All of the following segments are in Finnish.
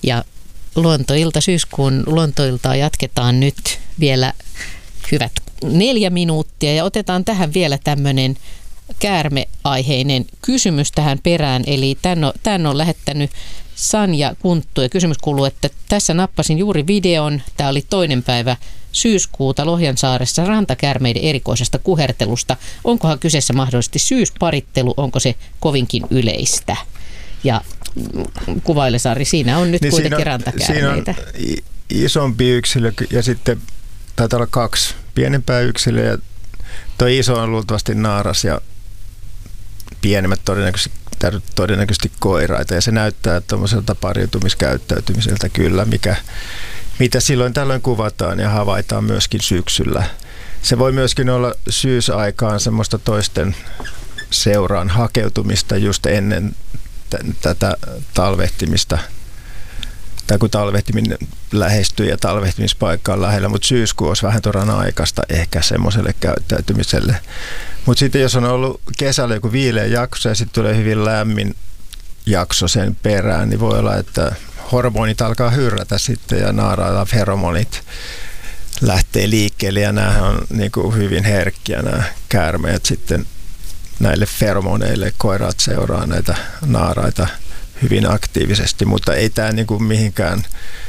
Ja luontoilta, syyskuun luontoiltaa jatketaan nyt vielä hyvät 4 minuuttia ja otetaan tähän vielä tämmöinen käärmeaiheinen kysymys tähän perään. Eli tämän on lähettänyt Sanja Kunttu ja kysymys kuuluu, että tässä nappasin juuri videon. Tämä oli 2. päivä syyskuuta Lohjansaaressa rantakäärmeiden erikoisesta kuhertelusta. Onkohan kyseessä mahdollisesti syysparittelu, onko se kovinkin yleistä? Ja kuvaile Sari, siinä on nyt niin kuitenkin rantakäärmeitä. Siinä on isompi yksilö ja sitten taitaa olla 2 pienempää yksilöä ja tuo iso on luultavasti naaras ja pienemmät todennäköisesti koiraita ja se näyttää tuommoiselta pariutumiskäyttäytymiseltä kyllä, mitä silloin tällöin kuvataan ja havaitaan myöskin syksyllä. Se voi myöskin olla syysaikaan semmoista toisten seuraan hakeutumista just ennen tätä talvehtimista, tai kun talvehtiminen lähestyy ja talvehtimispaikka on lähellä, mutta syyskuu olisi vähän toran aikaista ehkä semmoiselle käyttäytymiselle. Mutta sitten jos on ollut kesällä joku viileä jakso ja sitten tulee hyvin lämmin jakso sen perään, niin voi olla, että hormonit alkaa hyrrätä sitten ja naarailla feromonit lähtee liikkeelle ja näähän on niin kuin hyvin herkkiä nämä käärmeet sitten näille feromoneille. Koiraat seuraa näitä naaraita hyvin aktiivisesti, mutta ei tämä niin kuin mihinkään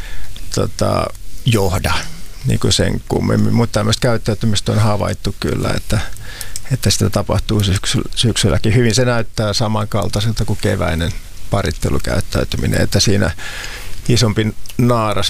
johda niin kuin sen kummemmin. Mutta tämmöistä käyttäytymistä on havaittu kyllä, että sitä tapahtuu syksylläkin. Hyvin se näyttää samankaltaiselta kuin keväinen parittelukäyttäytyminen, että siinä isompi naaras